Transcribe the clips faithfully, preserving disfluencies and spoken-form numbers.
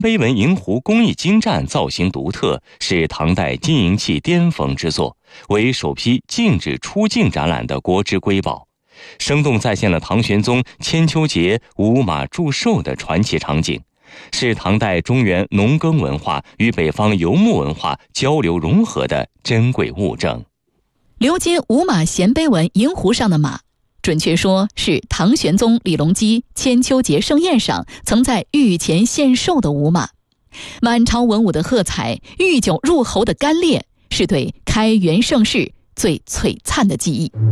碑文银壶工艺精湛，造型独特，是唐代金银器巅峰之作，为首批禁止出境展览的国之瑰宝，生动再现了唐玄宗千秋节舞马祝寿的传奇场景，是唐代中原农耕文化与北方游牧文化交流融合的珍贵物证。 鎏金五马衔碑文银壶上的马，准确说是唐玄宗李隆基千秋节盛宴上曾在御前献寿的五马。满朝文武的喝彩，御酒入喉的干裂，是对开元盛世最璀璨的记忆。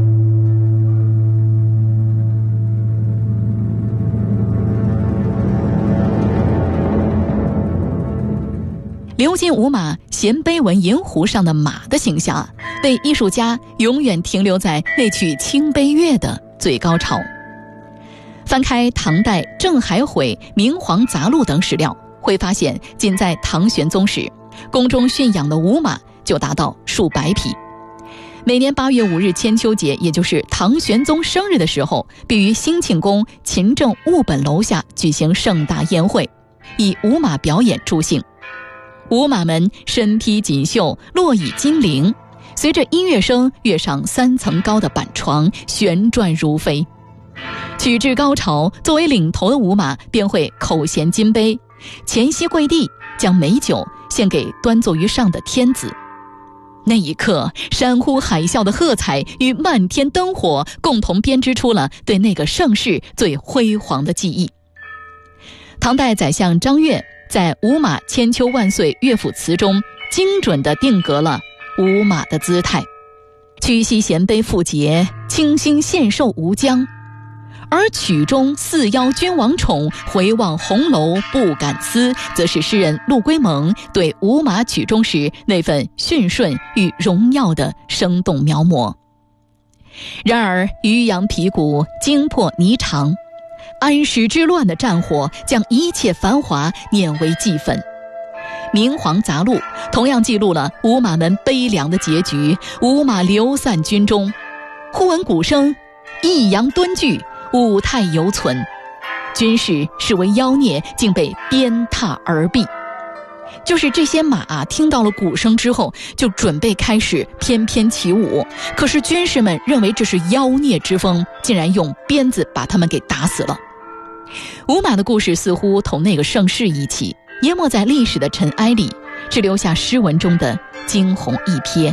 鎏金五马衔碑文银壶上的马的形象啊，为艺术家永远停留在那曲清悲乐的最高潮。翻开唐代郑海毁《明皇杂录》等史料，会发现仅在唐玄宗时，宫中驯养的五马就达到数百匹。每年八月五日千秋节，也就是唐玄宗生日的时候，必于兴庆宫勤政务本楼下举行盛大宴会，以五马表演助兴。五马们身披锦绣，络以金翎，随着音乐声跃上三层高的板床，旋转如飞。曲至高潮，作为领头的五马便会口衔金杯，前膝跪地，将美酒献给端坐于上的天子。那一刻，山呼海啸的喝彩与漫天灯火共同编织出了对那个盛世最辉煌的记忆。唐代宰相张悦在《五马千秋万岁乐府词》中精准地定格了五马的姿态，屈膝衔杯复节，倾心献寿无疆。而曲中四邀君王宠，回望红楼不敢思，则是诗人陆龟蒙对五马曲中时那份驯顺与荣耀的生动描摹。然而渔阳鼙鼓，惊破霓裳，安史之乱的战火将一切繁华碾为齑粉。《明皇杂录》同样记录了五马们悲凉的结局，五马流散军中，忽闻鼓声，抑扬敦聚，舞态犹存，军士视为妖孽，竟被鞭挞而毙。就是这些马啊，听到了鼓声之后，就准备开始翩翩起舞，可是军士们认为这是妖孽之风，竟然用鞭子把他们给打死了。五马的故事似乎同那个盛世一起，淹没在历史的尘埃里，只留下诗文中的惊鸿一瞥。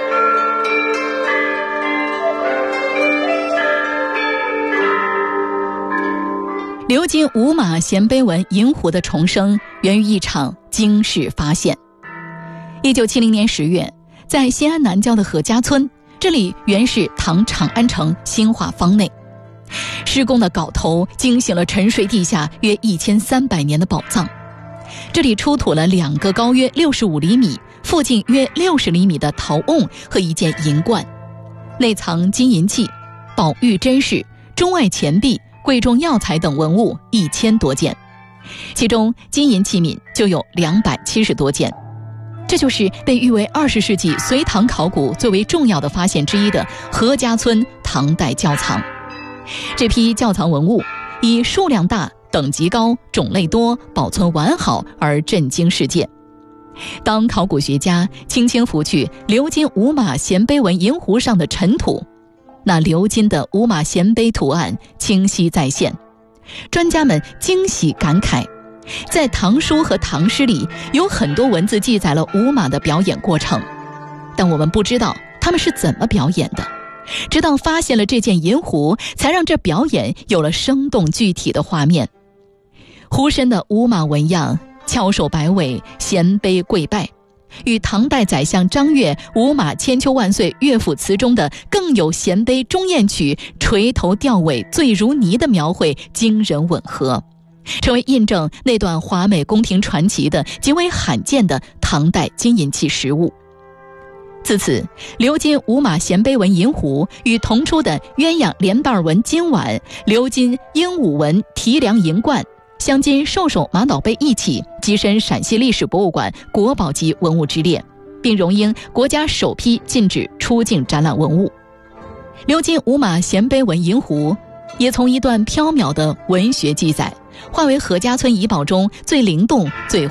鎏金五马衔碑文银壶的重生，源于一场惊世发现。一九七零年十月，在西安南郊的何家村，这里原是唐长安城兴化坊内。施工的镐头惊醒了沉睡地下约一千三百年的宝藏。这里出土了两个高约六十五厘米、附近约六十厘米的陶瓮和一件银罐，内藏金银器、宝玉珍饰、中外钱币、贵重药材等文物一千多件，其中金银器皿就有两百七十多件。这就是被誉为二十世纪隋唐考古最为重要的发现之一的何家村唐代窖藏。这批窖藏文物以数量大、等级高、种类多、保存完好而震惊世界。当考古学家轻轻拂去鎏金五马衔碑文银壶上的尘土，那鎏金的五马衔碑图案清晰再现，专家们惊喜感慨。在唐书和唐诗里有很多文字记载了五马的表演过程，但我们不知道他们是怎么表演的，直到发现了这件银壶，才让这表演有了生动具体的画面。壶身的五马纹样，翘首摆尾，衔杯跪拜，与唐代宰相张悦《五马千秋万岁乐府词》中的更有衔杯中宴曲垂头吊尾醉如泥的描绘惊人吻合，成为印证那段华美宫廷传奇的极为罕见的唐代金银器实物。自此，鎏金五马衔碑文银壶与同出的鸳鸯连瓣纹金碗、鎏金鹦鹉纹提梁银罐、镶金兽首玛瑙杯一起跻身陕西历史博物馆国宝级文物之列，并荣膺国家首批禁止出境展览文物。鎏金五马衔碑文银壶也从一段缥缈的文学记载化为何家村遗宝中最灵动、最